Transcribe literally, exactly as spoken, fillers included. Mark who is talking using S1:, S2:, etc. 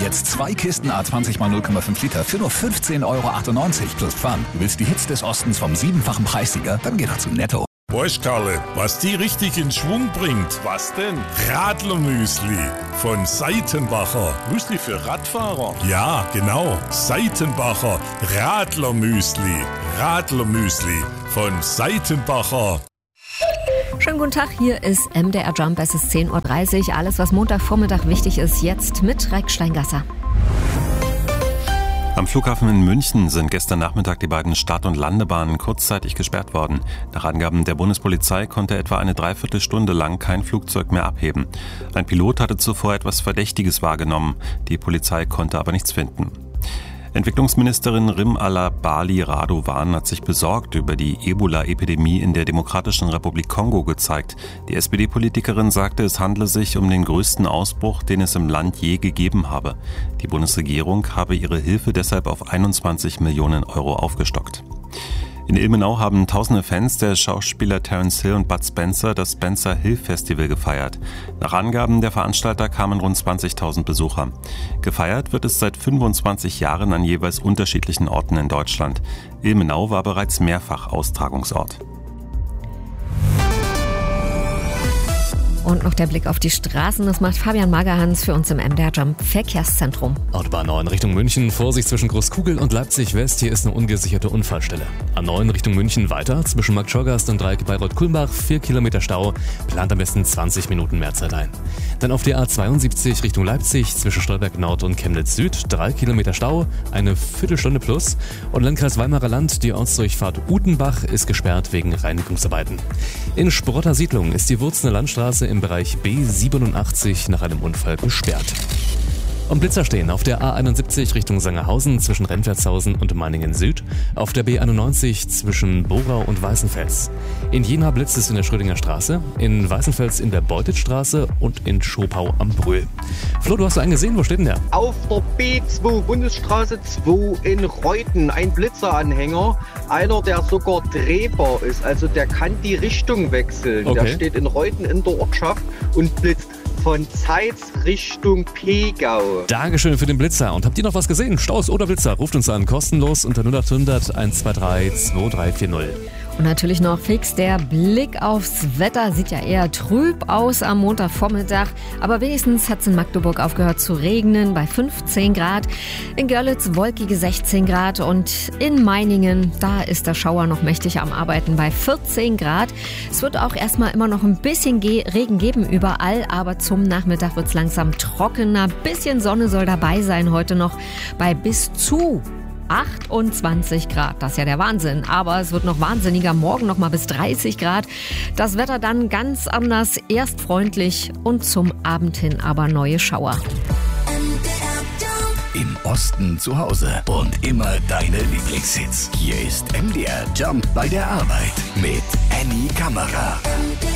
S1: Jetzt zwei Kisten A zwanzig mal null Komma fünf Liter für nur fünfzehn Euro achtundneunzig plus Pfand. Du willst die Hits des Ostens vom siebenfachen Preissieger? Dann geh doch zu Netto.
S2: Weißt, Karle, was die richtig in Schwung bringt? Was denn? Radlermüsli von Seitenbacher. Müsli für Radfahrer? Ja, genau. Seitenbacher Radlermüsli. Radlermüsli von Seitenbacher.
S3: Schönen guten Tag, hier ist M D R Jump, es ist zehn Uhr dreißig. Alles, was Montagvormittag wichtig ist, jetzt mit Rex Steingasser.
S4: Am Flughafen in München sind gestern Nachmittag die beiden Start- und Landebahnen kurzzeitig gesperrt worden. Nach Angaben der Bundespolizei konnte etwa eine Dreiviertelstunde lang kein Flugzeug mehr abheben. Ein Pilot hatte zuvor etwas Verdächtiges wahrgenommen. Die Polizei konnte aber nichts finden. Entwicklungsministerin Rim Alabali Radovan hat sich besorgt über die Ebola-Epidemie in der Demokratischen Republik Kongo gezeigt. Die S P D-Politikerin sagte, es handle sich um den größten Ausbruch, den es im Land je gegeben habe. Die Bundesregierung habe ihre Hilfe deshalb auf einundzwanzig Millionen Euro aufgestockt. In Ilmenau haben tausende Fans der Schauspieler Terence Hill und Bud Spencer das Spencer Hill Festival gefeiert. Nach Angaben der Veranstalter kamen rund zwanzigtausend Besucher. Gefeiert wird es seit fünfundzwanzig Jahren an jeweils unterschiedlichen Orten in Deutschland. Ilmenau war bereits mehrfach Austragungsort.
S3: Und noch der Blick auf die Straßen, das macht Fabian Magerhans für uns im M D R Jump Verkehrszentrum.
S5: Autobahn neun Richtung München, Vorsicht zwischen Großkugel und Leipzig West, hier ist eine ungesicherte Unfallstelle. A neun Richtung München weiter, zwischen Markt Schorgast und Dreieck Bayreuth-Kulmbach, vier Kilometer Stau, plant am besten zwanzig Minuten mehr Zeit ein. Dann auf der A zweiundsiebzig Richtung Leipzig, zwischen Stolberg Nord und Chemnitz Süd, drei Kilometer Stau, eine Viertelstunde plus. Und Landkreis Weimarer Land, die Ortsdurchfahrt Utenbach ist gesperrt wegen Reinigungsarbeiten. In Sprotter Siedlung ist die Wurzener Landstraße im Bereich B siebenundachtzig nach einem Unfall gesperrt. Und Blitzer stehen auf der A einundsiebzig Richtung Sangerhausen zwischen Rentwertshausen und Meiningen Süd, auf der B einundneunzig zwischen Bogau und Weißenfels. In Jena blitzt es in der Schrödinger Straße, in Weißenfels in der Beutitstraße und in Schopau am Brühl. Flo, du hast einen gesehen, wo steht denn der?
S6: Auf der B zwei, Bundesstraße zwei in Reuten, ein Blitzeranhänger, einer, der sogar drehbar ist, also der kann die Richtung wechseln. Okay. Der steht in Reuten in der Ortschaft und blitzt von Zeitz Richtung Pegau.
S5: Dankeschön für den Blitzer. Und habt ihr noch was gesehen? Staus oder Blitzer? Ruft uns an, kostenlos unter null acht hundert eins zwei drei zwei drei vier null.
S3: Und natürlich noch fix der Blick aufs Wetter. Sieht ja eher trüb aus am Montagvormittag. Aber wenigstens hat es in Magdeburg aufgehört zu regnen bei fünfzehn Grad. In Görlitz wolkige sechzehn Grad. Und in Meiningen, da ist der Schauer noch mächtig am Arbeiten bei vierzehn Grad. Es wird auch erstmal immer noch ein bisschen Regen geben überall. Aber zum Nachmittag wird es langsam trockener. Bisschen Sonne soll dabei sein heute noch bei bis zu achtundzwanzig Grad, das ist ja der Wahnsinn. Aber es wird noch wahnsinniger, morgen noch mal bis dreißig Grad. Das Wetter dann ganz anders, erst freundlich und zum Abend hin aber neue Schauer.
S1: Im Osten zu Hause und immer deine Lieblingshits. Hier ist M D R Jump bei der Arbeit mit Annie Kammerer.